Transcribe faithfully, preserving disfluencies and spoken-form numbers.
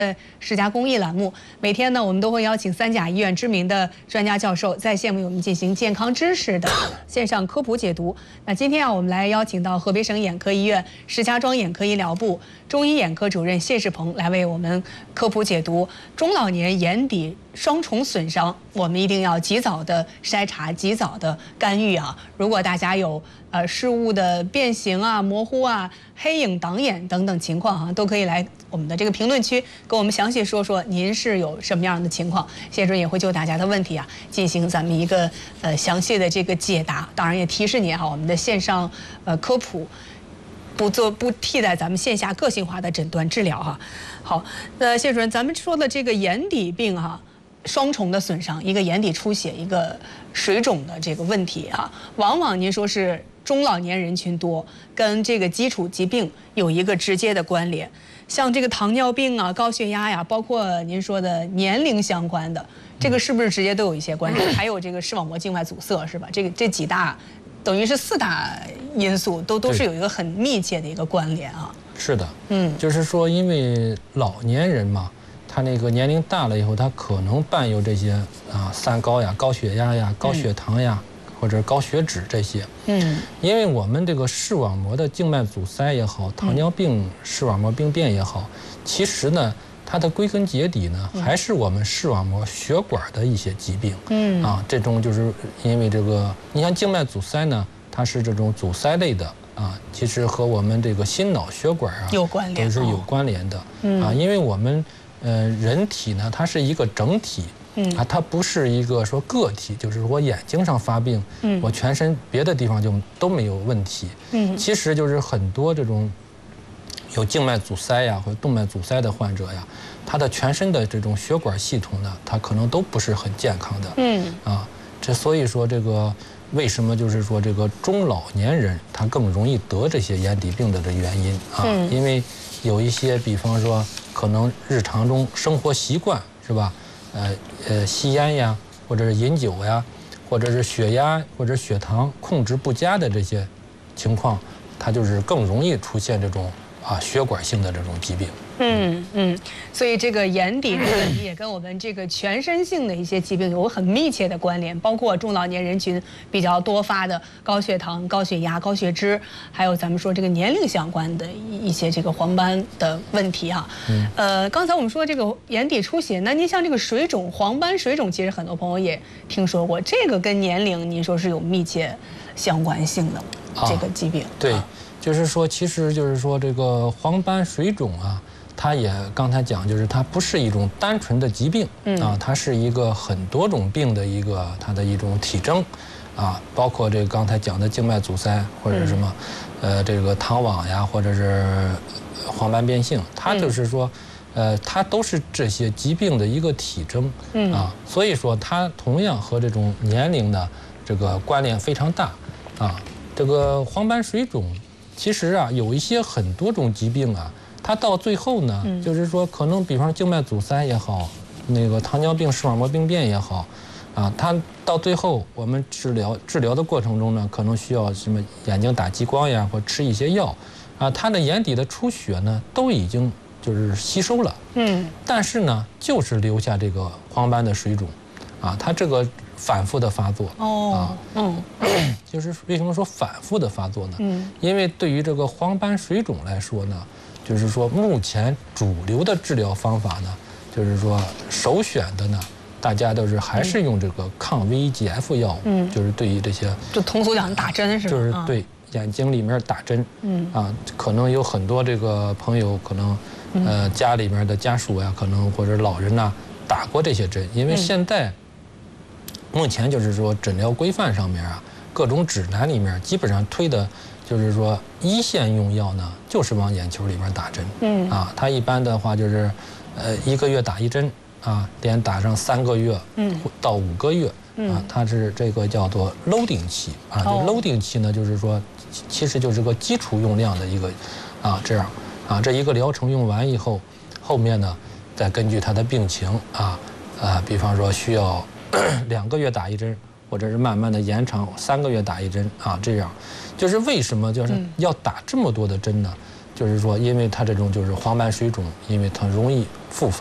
呃，十佳公益栏目，每天呢，我们都会邀请三甲医院知名的专家教授在线为我们进行健康知识的线上科普解读。那今天啊，我们来邀请到河北省眼科医院石家庄眼科医疗部中医眼科主任谢世鹏来为我们科普解读中老年眼底双重损伤，我们一定要及早的筛查，及早的干预啊！如果大家有呃视物的变形啊、模糊啊、黑影挡眼等等情况啊，都可以来我们的这个评论区跟我们详细说说您是有什么样的情况，谢主任也会就大家的问题啊进行咱们一个呃详细的这个解答，当然也提示您哈，我们的线上呃科普不做不替代咱们线下个性化的诊断治疗哈。好，呃，谢主任，咱们说的这个眼底病哈，双重的损伤，一个眼底出血，一个水肿的这个问题哈，往往您说是中老年人群多，跟这个基础疾病有一个直接的关联。像这个糖尿病啊、高血压呀，包括您说的年龄相关的，这个是不是直接都有一些关系？还有这个视网膜静脉阻塞是吧？这个这几大，等于是四大因素，都都是有一个很密切的一个关联啊。 是的，嗯，就是说，因为老年人嘛，他那个年龄大了以后，他可能伴有这些啊三高呀、高血压呀、高血糖呀。嗯或者高血脂这些，嗯，因为我们这个视网膜的静脉阻塞也好，糖尿病视网膜病变也好，其实呢，它的归根结底呢，还是我们视网膜血管的一些疾病，嗯，啊，这种就是因为这个，你像静脉阻塞呢，它是这种阻塞类的啊，其实和我们这个心脑血管啊有关联， 都是有关联的，啊，因为我们呃人体呢，它是一个整体。嗯啊，它不是一个说个体，就是我眼睛上发病，嗯，我全身别的地方就都没有问题，嗯，其实就是很多这种有静脉阻塞呀或者动脉阻塞的患者呀，他的全身的这种血管系统呢，它可能都不是很健康的，嗯啊，这所以说这个为什么就是说这个中老年人他更容易得这些眼底病的这原因啊，嗯，因为有一些比方说可能日常中生活习惯是吧？呃呃，吸烟呀，或者是饮酒呀，或者是血压或者血糖控制不佳的这些情况，它就是更容易出现这种啊血管性的这种疾病。 嗯嗯，所以这个眼底的问题也跟我们这个全身性的一些疾病有很密切的关联，包括中老年人群比较多发的高血糖、高血压、高血脂，还有咱们说这个年龄相关的一些这个黄斑的问题哈。嗯。呃，刚才我们说这个眼底出血，那您像这个水肿、黄斑水肿，其实很多朋友也听说过，这个跟年龄您说是有密切相关性的这个疾病。啊、 对，就是说，其实就是说这个黄斑水肿啊。它也刚才讲，就是它不是一种单纯的疾病，嗯啊，它是一个很多种病的一个它的一种体征，啊，包括这个刚才讲的静脉阻塞或者什么，呃，这个糖网呀，或者是黄斑变性，它就是说，呃，它都是这些疾病的一个体征，嗯啊，所以说它同样和这种年龄的这个关联非常大，啊，这个黄斑水肿其实啊有一些很多种疾病啊。它到最后呢，嗯、就是说，可能比方静脉阻塞也好，那个糖尿病视网膜病变也好，啊，它到最后我们治疗治疗的过程中呢，可能需要什么眼睛打激光呀，或吃一些药，啊，它的眼底的出血呢，都已经就是吸收了，嗯，但是呢，就是留下这个黄斑的水肿，啊，它这个反复的发作，哦，啊，嗯，就是为什么说反复的发作呢？嗯，因为对于这个黄斑水肿来说呢。就是说，目前主流的治疗方法呢，就是说首选的呢，大家都是还是用这个抗 V E G F 药物，嗯，就是对于这些， 就通俗讲打针是吧？ 就是对眼睛里面打针，嗯啊，可能有很多这个朋友可能，呃，家里面的家属呀，可能或者老人呐，打过这些针，因为现在目前就是说诊疗规范上面啊，各种指南里面基本上推的。就是说，一线用药呢，就是往眼球里面打针。嗯啊，它一般的话就是，呃，一个月打一针啊，连打上三个月，嗯，到五个月，啊，它是这个叫做 loading 期啊。这 loading 期呢，就是说，其实就是个基础用量的一个，啊，这样啊，这一个疗程用完以后，后面呢，再根据他的病情啊啊，比方说需要两个月打一针。或者是慢慢的延长三个月打一针啊，这样，就是为什么就是要打这么多的针呢？ 就是说，因为它这种就是黄斑水肿，因为它容易复发。